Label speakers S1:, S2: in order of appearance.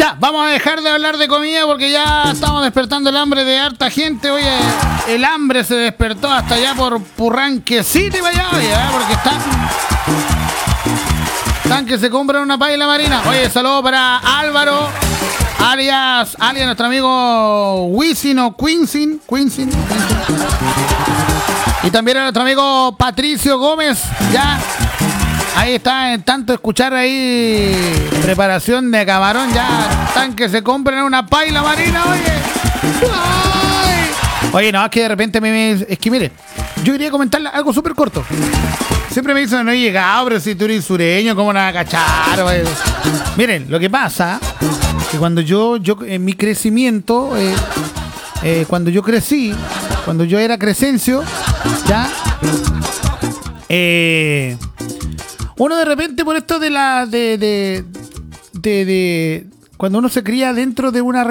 S1: Ya, vamos a dejar de hablar de comida porque ya estamos despertando el hambre de harta gente. Oye, el hambre se despertó hasta allá por Purranque City, vaya, porque están que se compran una paella marina. Oye, saludo para Álvaro, alias nuestro amigo Wisin o Quinsin. Y también a nuestro amigo Patricio Gómez, ya. Ahí está, en tanto escuchar ahí preparación de camarón, ya están que se compren una paella marina, oye. ¡Ay! Oye, no, es que de repente es que mire, yo quería comentarle algo súper corto. Siempre me dicen, no he llegado, pero si tú eres sureño, ¿cómo no vas a cachar? Oye. Miren, lo que pasa, que cuando yo en mi crecimiento, cuando yo crecí, cuando yo era Crescencio, ya, uno de repente por esto de cuando uno se cría dentro de una